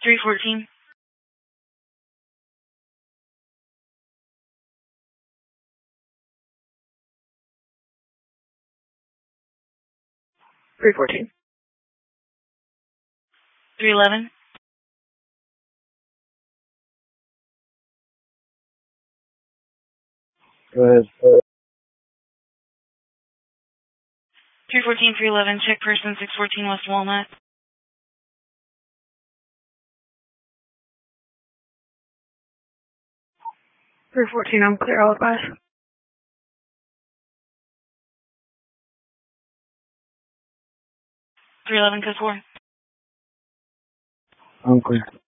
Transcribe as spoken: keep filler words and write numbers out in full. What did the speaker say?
three fourteen. three fourteen. three eleven. Go ahead. three fourteen, three eleven, check person six fourteen West Walnut. three fourteen, I'm clear, all advice. three eleven, code four. I'm clear.